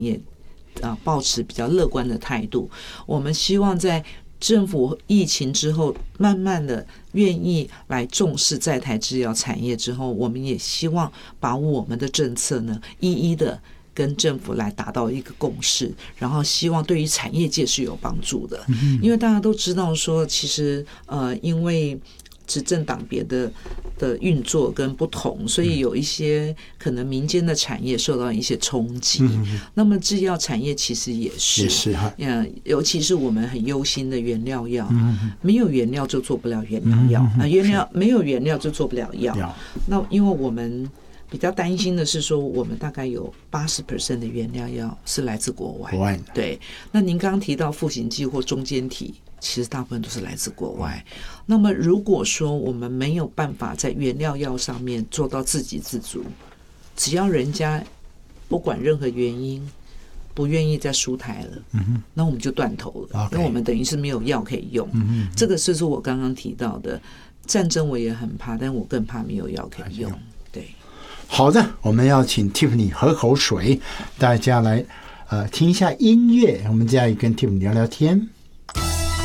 业抱持比较乐观的态度。我们希望在政府疫情之后慢慢的愿意来重视在台制药产业之后，我们也希望把我们的政策呢一一的跟政府来达到一个共识，然后希望对于产业界是有帮助的。因为大家都知道说，其实因为执政党别的运作跟不同，所以有一些可能民间的产业受到一些冲击。那么制药产业其实也是哈，尤其是我们很忧心的原料药，没有原料就做不了原料药，没有原料就做不了药。那因为我们比较担心的是说，我们大概有80% 的原料药是来自国外。对，那您刚刚提到赋形剂或中间体，其实大部分都是来自国外。那么如果说我们没有办法在原料药上面做到自给自足，只要人家不管任何原因不愿意再输台了，那我们就断头了，因为我们等于是没有药可以用。这个是我刚刚提到的战争，我也很怕，但我更怕没有药可以用。对， 好的，我们要请 Tiffany 喝口水，大家来听一下音乐，我们再跟 Tiffany 聊聊天。